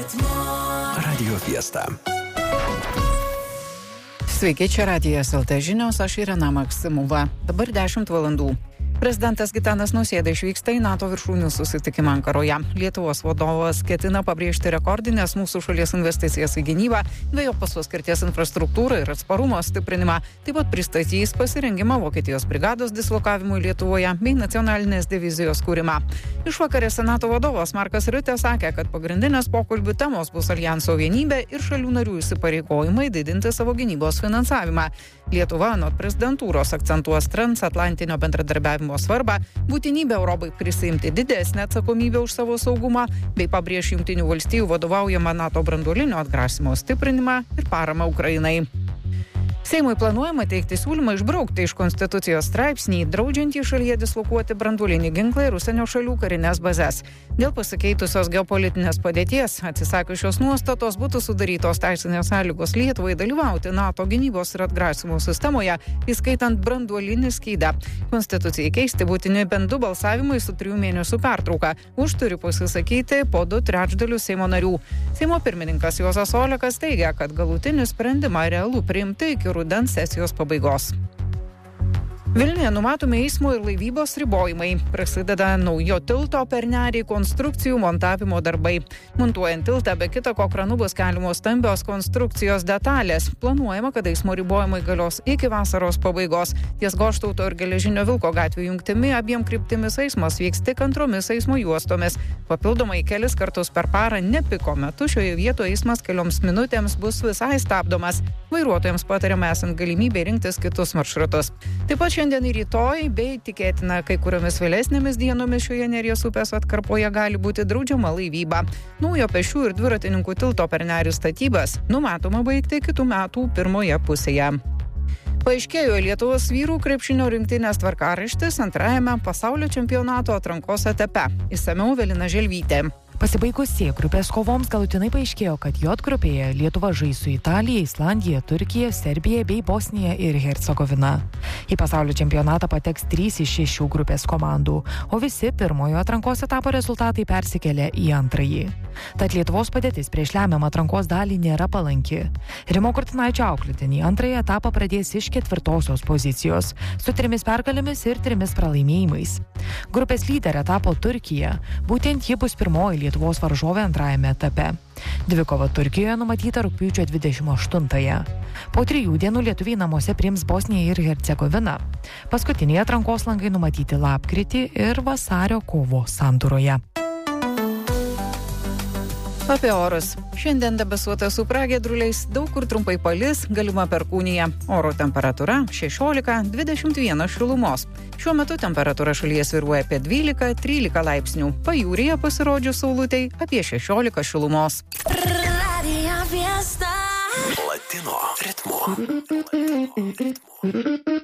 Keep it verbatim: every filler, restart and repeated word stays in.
Radio Fiesta. Sveiki, čia Radijas L T žinios, aš Irena Maksimova. Dabar dešimt valandų. Prezidentas Gitanas Nausėda išvyksta į NATO viršūnių susitikimą Ankaroje. Lietuvos vadovas ketina pabrėžti rekordinės mūsų šalies investicijas į gynybą, dvejopos paskirties infrastruktūrą ir atsparumo stiprinimą. Taip pat pristatys pasirengimą Vokietijos brigados dislokavimui Lietuvoje bei nacionalinės divizijos kūrimą. Išvakarėse NATO vadovas Markas Riutė sakė, kad pagrindinės pokalbių temos bus aljanso vienybė ir šalių narių įsipareigojimai didinti savo gynybos finansavimą. Lietuva anot prezidentūros akcentuos transatlantinio bendradarbiavimo svarbą, būtinybę Europai prisiimti didesnę atsakomybę už savo saugumą bei pabrėš Jungtinių valstijų vadovaujamą NATO branduolinio atgrasimo stiprinimą ir paramą Ukrainai. Seimui planuojama teikti siūlymą išbraukti iš Konstitucijos straipsnį, draudžiantį šalyje dislokuoti branduolinį ginklą ir užsienio šalių karinės bazes. Dėl pasikeitusios geopolitinės padėties atsisakius šios nuostatos būtų sudarytos teisinės sąlygos Lietuvai dalyvauti NATO gynybos ir atgrasimo sistemoje, įskaitant branduolinį skydą. Konstitucijai keisti būtini bent du balsavimai su trijų mėnesių pertrauka. Už turi pasisakyti po du trečdalius Seimo narių. Seimo pirmininkas Juozas Olekas teigia, kad galutinį sprendimą realu priimti iki rudens sesijos pabaigos. Vilniuje numatomi eismo ir laivybos ribojimai. Prasideda naujo tilto per nerį konstrukcijų montavimo darbai. Montuojant tiltą be kita ko kranu bus keliamos stambios konstrukcijos detalės. Planuojama, kad eismo ribojimai galios iki vasaros pabaigos. Ties Goštauto ir Geležinio Vilko gatvių jungtimi abiem kryptimis eismas vyks tik antromis eismo juostomis. Papildomai kelis kartus per parą ne piko metu šioje vietoje eismas kelioms minutėms bus visai stabdomas. Vairuotojams patariama esant galimybę rinktis kitus maršrutus. Taip pat šiandien ir rytoj, bei tikėtina kai kuriomis vėlesnėmis dienomis šioje Neries upės atkarpoje gali būti draudžiama laivyba. Naujo pešių ir dviratininkų tilto per nerį statybas numatoma baigti kitų metų pirmoje pusėje. Paaiškėjo Lietuvos vyrų krepšinio rinktinės tvarkaraštis antrajame pasaulio čempionato atrankos etape. Išsamiau Evelina Želvytė. Pasibaigus C grupės kovoms galutinai paaiškėjo, kad J grupėje Lietuva žais su Italija, Islandija, Turkija, Serbija bei Bosnija ir Hercegovina. Į pasaulio čempionatą pateks trys iš šešių grupės komandų, o visi pirmojo atrankos etapo rezultatai persikėlė į antrąjį. Tad Lietuvos padėtis prieš lemiamą atrankos dalį nėra palanki. Rimo Kurtinaičio auklėtiniai antrąjį etapą pradės iš ketvirtosios pozicijos, su trimis pergalėmis ir trimis pralaimėjimais. Grupės lyderė tapo Turkija, būtent ji bus pirmoji Lietuvos varžovė antrajame etape. Dvikova Turkijoje numatyta rugpjūčio dvidešimt aštuntąją. Po trijų dienų lietuviai namuose priims Bosniją ir Hercegoviną. Paskutiniai atrankos langai numatyti lapkritį ir vasario kovo sandūroje. Apie orus. Šiandien debesuota su pragiedruliais, daug kur trumpai palis, galima perkūnija. Oro temperatūra šešiolika dvidešimt vienas šilumos. Šiuo metu temperatūra šalyje svyruoja apie dvylika trylika laipsnių. Pajūryje pasirodžius saulutei apie šešiolika šilumos. Latino ritmo.